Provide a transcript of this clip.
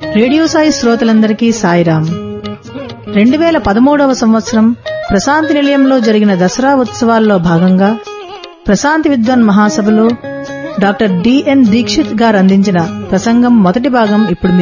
Radio Sai శ్రోతలందరికీ సాయిరాం. 2013వ సంవత్సరం ప్రశాంతి నిలయంలో జరిగిన దసరా ఉత్సవాల్లో భాగంగా ప్రశాంతి విద్వాన్ మహాసభలో డాక్టర్ డిఎన్ దీక్షిత్ గారు అందించిన ప్రసంగం మొదటి భాగం ఇప్పుడు